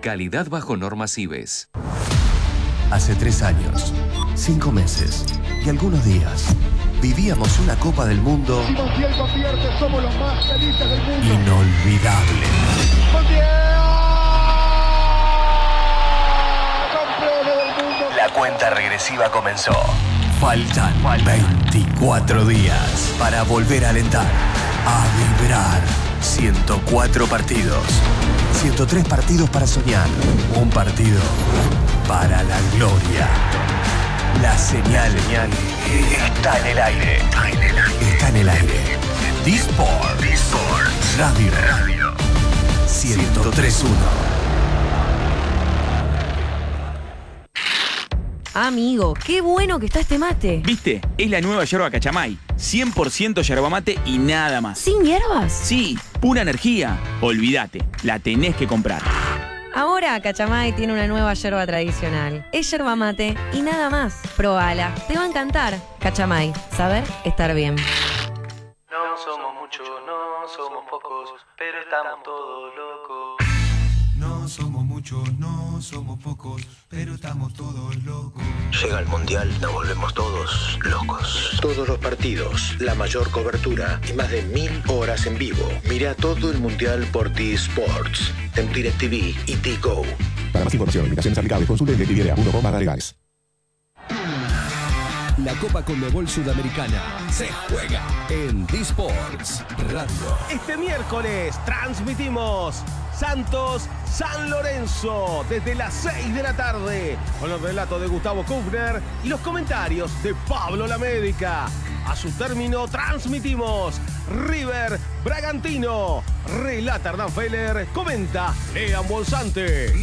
Calidad bajo normas IBES. Hace 3 años, 5 meses y algunos días vivíamos una Copa del Mundo Si Montiel convierte, somos los más felices del mundo. inolvidable. ¡Campeones del mundo! La cuenta regresiva comenzó. Faltan 24 días para volver a alentar, a vibrar. 104 partidos, 103 partidos para soñar, un partido para la gloria. La señal está en el aire. Está en el aire. D-Sport Radio 103.1. Amigo, qué bueno que está este mate. ¿Viste? Es la nueva yerba Cachamay. 100% yerba mate y nada más. ¿Sin hierbas? Sí, pura energía. Olvídate, la tenés que comprar. Ahora Cachamay tiene una nueva yerba tradicional. Es yerba mate y nada más. Probala, te va a encantar. Cachamay, saber estar bien. No somos muchos, no somos pocos, pero estamos todos locos. No somos muchos, no somos pocos, pero estamos todos locos. Llega el Mundial, nos volvemos todos locos. Todos los partidos, la mayor cobertura y más de 1000 horas en vivo. Mira todo el Mundial por T-Sports, en DirecTV y T-Go. Para más información, limitaciones aplicables, consulte DirecTV.com/legales. La Copa Conmebol Sudamericana se juega en D-Sports Radio. Este miércoles transmitimos Santos San Lorenzo desde las 6 de la tarde con los relatos de Gustavo Kufner y los comentarios de Pablo Lamédica. A su término transmitimos River Bragantino. Relata Hernán Feller, comenta Lean Bolsante.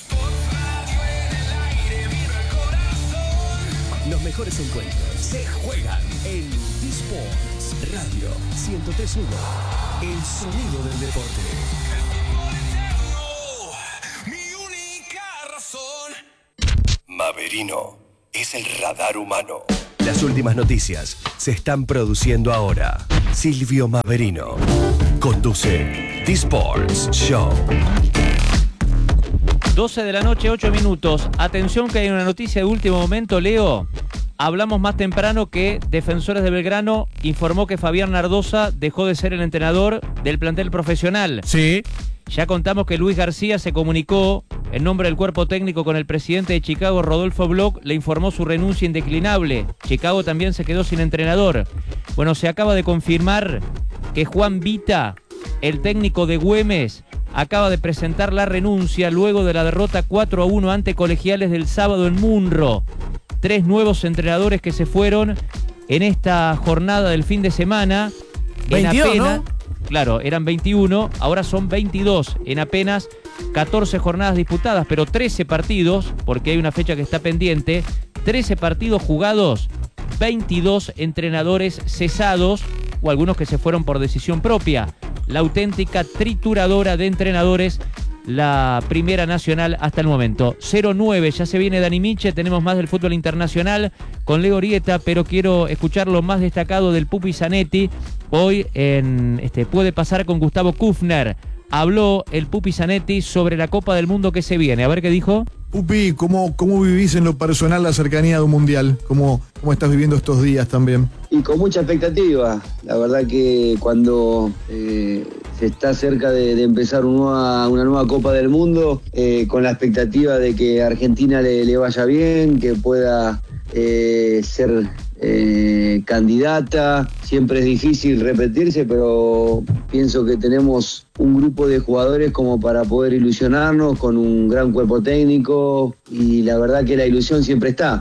Los mejores encuentros se juegan en D-Sports Radio 103.1. El sonido del deporte. Maverino es el radar humano. Las últimas noticias se están produciendo ahora. Silvio Maverino conduce D-Sports Show. 12 de la noche, 8 minutos. Atención que hay una noticia de último momento, Leo. Hablamos más temprano que Defensores de Belgrano informó que Fabián Nardosa dejó de ser el entrenador del plantel profesional. Sí. Ya contamos que Luis García se comunicó en nombre del cuerpo técnico con el presidente de Chicago, Rodolfo Bloch, le informó su renuncia indeclinable. Chicago también se quedó sin entrenador. Bueno, se acaba de confirmar que Juan Vita, el técnico de Güemes, acaba de presentar la renuncia luego de la derrota 4-1 ante Colegiales del sábado en Munro. 3 nuevos entrenadores que se fueron en esta jornada del fin de semana. 22, en apenas, ¿no? Claro, eran 21, ahora son 22 en apenas 14 jornadas disputadas, pero 13 partidos, porque hay una fecha que está pendiente, 13 partidos jugados, 22 entrenadores cesados o algunos que se fueron por decisión propia. La auténtica trituradora de entrenadores, la Primera Nacional hasta el momento. 0-9, ya se viene Dani Miche, tenemos más del fútbol internacional con Leo Orieta, pero quiero escuchar lo más destacado del Pupi Zanetti. Hoy en Puede Pasar con Gustavo Kufner. Habló el Pupi Zanetti sobre la Copa del Mundo que se viene. A ver qué dijo. Pupi, ¿cómo vivís en lo personal la cercanía de un mundial? ¿Cómo estás viviendo estos días también? Y con mucha expectativa. La verdad que cuando se está cerca de empezar una nueva Copa del Mundo, con la expectativa de que a Argentina le vaya bien, que pueda ser candidata. Siempre es difícil repetirse, pero pienso que tenemos un grupo de jugadores como para poder ilusionarnos, con un gran cuerpo técnico, y la verdad que la ilusión siempre está.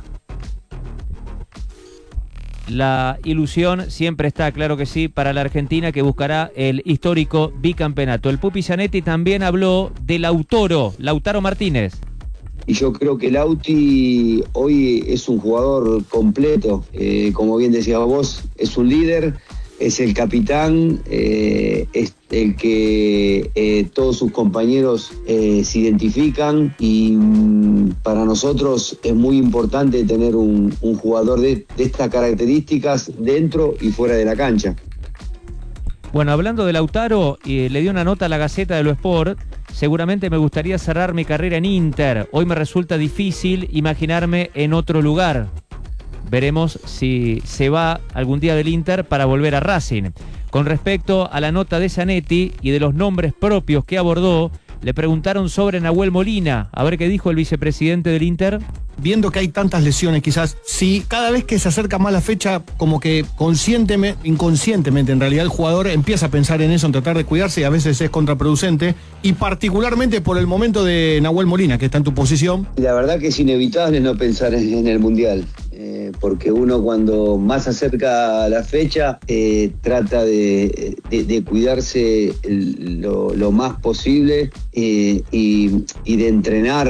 La ilusión siempre está, claro que sí, para la Argentina, que buscará el histórico bicampeonato. El Pupi Zanetti también habló de Lautaro Martínez. Y yo creo que Lauti hoy es un jugador completo, como bien decías vos, es un líder, es el capitán, es el que todos sus compañeros se identifican, y para nosotros es muy importante tener un jugador de estas características dentro y fuera de la cancha. Bueno, hablando de Lautaro, le dio una nota a la Gaceta de lo Sport. seguramente me gustaría cerrar mi carrera en Inter. Hoy me resulta difícil imaginarme en otro lugar. Veremos si se va algún día del Inter para volver a Racing. Con respecto a la nota de Zanetti y de los nombres propios que abordó, le preguntaron sobre Nahuel Molina. A ver qué dijo el vicepresidente del Inter. Viendo que hay tantas lesiones, quizás, si cada vez que se acerca más la fecha, como que inconscientemente en realidad el jugador empieza a pensar en eso, en tratar de cuidarse, y a veces es contraproducente, y particularmente por el momento de Nahuel Molina, que está en tu posición. La verdad que es inevitable no pensar en el Mundial, porque uno cuando más se acerca a la fecha trata de cuidarse lo más posible y de entrenar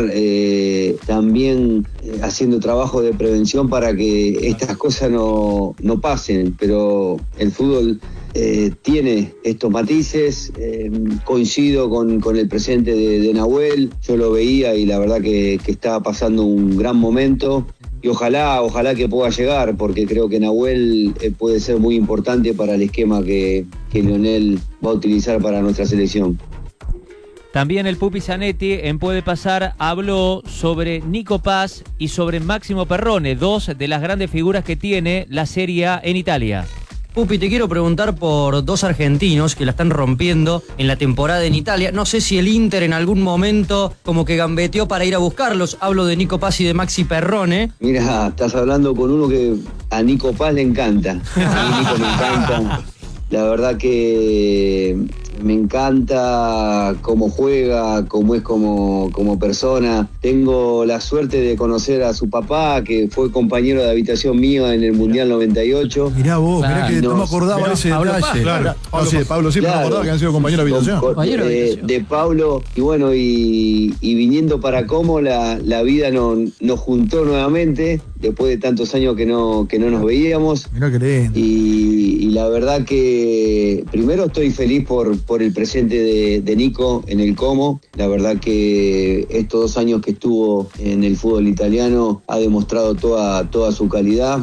también haciendo trabajo de prevención para que estas cosas no pasen, pero el fútbol tiene estos matices. Coincido con el presente de Nahuel, yo lo veía y la verdad que estaba pasando un gran momento. Y ojalá que pueda llegar, porque creo que Nahuel puede ser muy importante para el esquema que Lionel va a utilizar para nuestra selección. También el Pupi Zanetti en Puede Pasar habló sobre Nico Paz y sobre Máximo Perrone, dos de las grandes figuras que tiene la Serie A en Italia. Pupi, te quiero preguntar por dos argentinos que la están rompiendo en la temporada en Italia. No sé si el Inter en algún momento como que gambeteó para ir a buscarlos. Hablo de Nico Paz y de Maxi Perrone. Mira, estás hablando con uno que a Nico Paz le encanta. A mí Nico me encanta. La verdad que me encanta cómo juega, cómo es como persona. Tengo la suerte de conocer a su papá, que fue compañero de habitación mío en el Mundial 98. Mirá vos, mirá que no me acordaba de ese detalle. Claro. Pablo siempre me acordaba que han sido compañeros de habitación. De Pablo, y bueno, y viniendo para Como, la vida nos juntó nuevamente, después de tantos años que no nos veíamos. Mirá que lindo. Y la verdad que primero estoy feliz por el presente de Nico en el Como. La verdad que estos 2 años que estuvo en el fútbol italiano ha demostrado toda su calidad.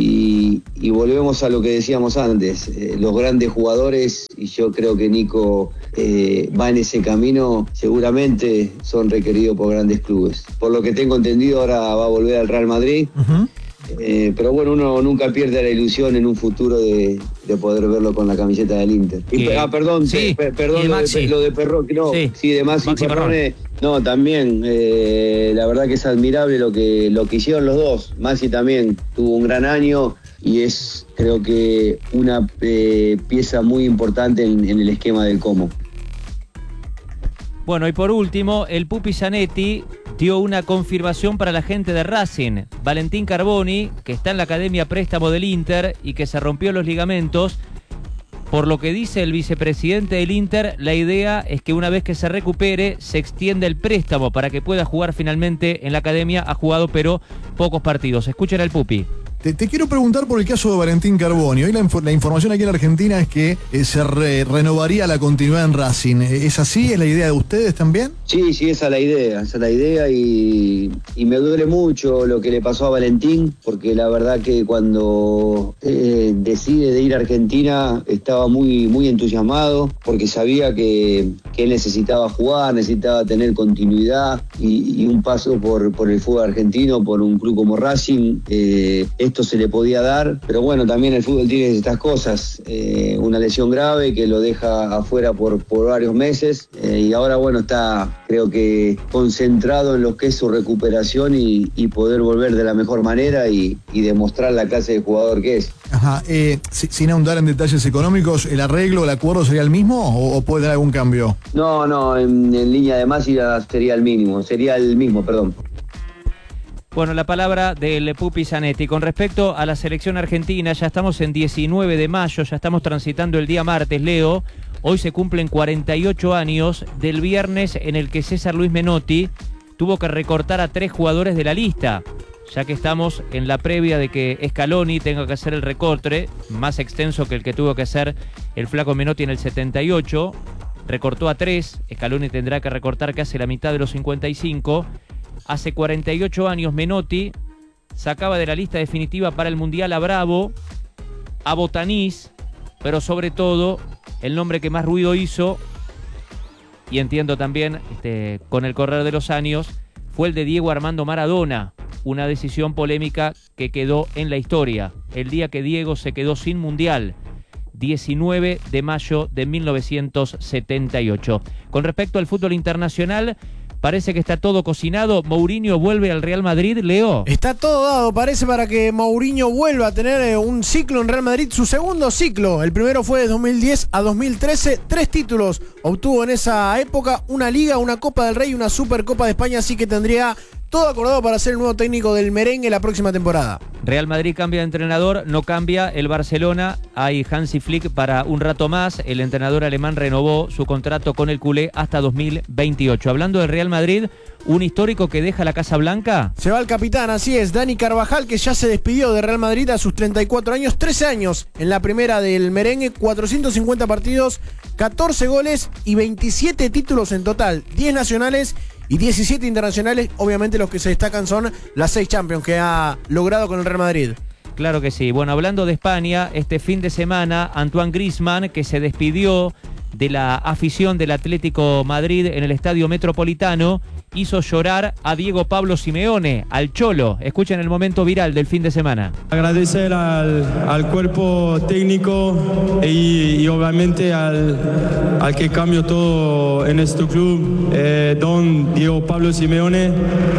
Y volvemos a lo que decíamos antes, los grandes jugadores, y yo creo que Nico va en ese camino, seguramente son requeridos por grandes clubes. Por lo que tengo entendido, ahora va a volver al Real Madrid. Uh-huh. Pero bueno, uno nunca pierde la ilusión en un futuro de poder verlo con la camiseta del Inter. Perdón, sí, perdón lo de Perrone, no, sí, de Maxi Perrone, no, también, la verdad que es admirable lo que hicieron los dos. Maxi también tuvo un gran año y es, creo que, una pieza muy importante en el esquema del Como. Bueno, y por último, el Pupi Zanetti dio una confirmación para la gente de Racing. Valentín Carboni, que está en la Academia Préstamo del Inter y que se rompió los ligamentos. Por lo que dice el vicepresidente del Inter, la idea es que una vez que se recupere, se extienda el préstamo para que pueda jugar finalmente en la Academia. Ha jugado, pero pocos partidos. Escuchen al Pupi. Te quiero preguntar por el caso de Valentín Carboni. Hoy la información aquí en la Argentina es que se renovaría la continuidad en Racing. ¿Es así? ¿Es la idea de ustedes también? Sí, esa es la idea y me duele mucho lo que le pasó a Valentín, porque la verdad que cuando decide de ir a Argentina estaba muy, muy entusiasmado, porque sabía que él necesitaba jugar, necesitaba tener continuidad y un paso por el fútbol argentino, por un club como Racing. Esto se le podía dar, pero bueno, también el fútbol tiene estas cosas, una lesión grave que lo deja afuera por varios meses, y ahora bueno, está, creo que, concentrado en lo que es su recuperación y poder volver de la mejor manera y demostrar la clase de jugador que es. Ajá, sin ahondar en detalles económicos, ¿el arreglo, el acuerdo sería el mismo o puede haber algún cambio? No, en línea de más sería el mismo, perdón. Bueno, la palabra del Pupi Zanetti. Con respecto a la selección argentina, ya estamos en 19 de mayo, ya estamos transitando el día martes, Leo. Hoy se cumplen 48 años del viernes en el que César Luis Menotti tuvo que recortar a 3 jugadores de la lista, ya que estamos en la previa de que Scaloni tenga que hacer el recorte, más extenso que el que tuvo que hacer el flaco Menotti en el 78. Recortó a 3, Scaloni tendrá que recortar casi la mitad de los 55. Hace 48 años Menotti sacaba de la lista definitiva para el Mundial a Bravo, a Botanís, pero sobre todo el nombre que más ruido hizo y entiendo también, con el correr de los años, fue el de Diego Armando Maradona, una decisión polémica que quedó en la historia. El día que Diego se quedó sin mundial, 19 de mayo de 1978. Con respecto al fútbol internacional, parece que está todo cocinado. Mourinho vuelve al Real Madrid, Leo. Está todo dado, parece, para que Mourinho vuelva a tener un ciclo en Real Madrid, su segundo ciclo. El primero fue de 2010 a 2013, 3 títulos obtuvo en esa época, una Liga, una Copa del Rey y una Supercopa de España, así que tendría todo acordado para ser el nuevo técnico del merengue la próxima temporada. Real Madrid cambia de entrenador, no cambia el Barcelona. Hay Hansi Flick para un rato más. El entrenador alemán renovó su contrato con el culé hasta 2028. Hablando del Real Madrid, un histórico que deja la Casa Blanca. Se va el capitán, así es, Dani Carvajal, que ya se despidió de Real Madrid a sus 34 años, 13 años en la primera del merengue, 450 partidos, 14 goles y 27 títulos en total, 10 nacionales y 17 internacionales. Obviamente los que se destacan son las 6 Champions que ha logrado con el Real Madrid. Claro que sí. Bueno, hablando de España, este fin de semana, Antoine Griezmann, que se despidió de la afición del Atlético Madrid en el Estadio Metropolitano, hizo llorar a Diego Pablo Simeone, al Cholo. Escuchen el momento viral del fin de semana. Agradecer al cuerpo técnico y obviamente al que cambió todo en este club, don Diego Pablo Simeone.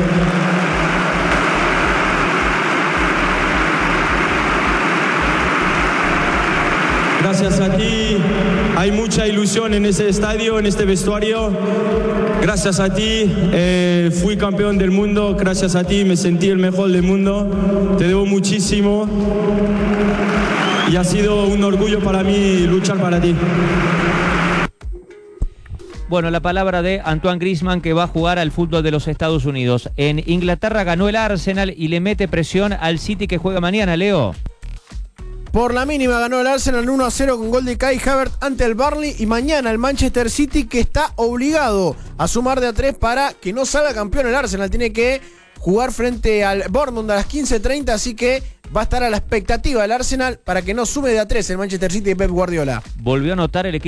Gracias a ti, hay mucha ilusión en ese estadio, en este vestuario. Gracias a ti, fui campeón del mundo. Gracias a ti, me sentí el mejor del mundo. Te debo muchísimo y ha sido un orgullo para mí luchar para ti. Bueno, la palabra de Antoine Griezmann, que va a jugar al fútbol de los Estados Unidos. En Inglaterra ganó el Arsenal y le mete presión al City, que juega mañana, Leo. Por la mínima ganó el Arsenal 1-0 con gol de Kai Havertz ante el Burnley, y mañana el Manchester City, que está obligado a sumar de a 3 para que no salga campeón el Arsenal. Tiene que jugar frente al Bournemouth a las 15:30, así que va a estar a la expectativa el Arsenal para que no sume de a 3 el Manchester City de Pep Guardiola. Volvió a anotar el equipo